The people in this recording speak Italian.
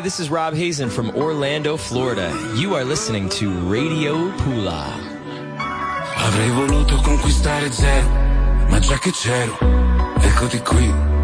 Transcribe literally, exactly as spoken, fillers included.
this is Rob Hazen from Orlando, Florida. You are listening to Radio Pula. Avrei voluto conquistare zero, ma già che c'ero, eccoti qui.